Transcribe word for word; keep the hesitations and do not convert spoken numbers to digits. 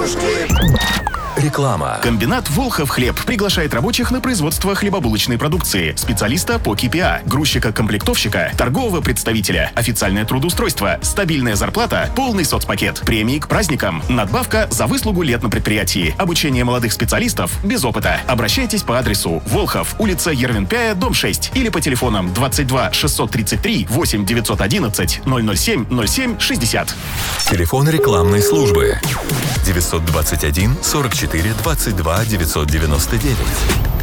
Реклама. Комбинат «Волхов хлеб» приглашает рабочих на производство хлебобулочной продукции, специалиста по ка пи а, грузчика-комплектовщика, торгового представителя, официальное трудоустройство, стабильная зарплата, полный соцпакет, премии к праздникам, надбавка за выслугу лет на предприятии, обучение молодых специалистов без опыта. Обращайтесь по адресу Волхов, улица Ервенпяя, дом шесть, или по телефонам двадцать два шестьсот тридцать три восемь девятьсот одиннадцать ноль ноль семь ноль семь шестьдесят. Телефон рекламной службы девятьсот двадцать один сорок четыре двадцать два девятьсот девяносто девять.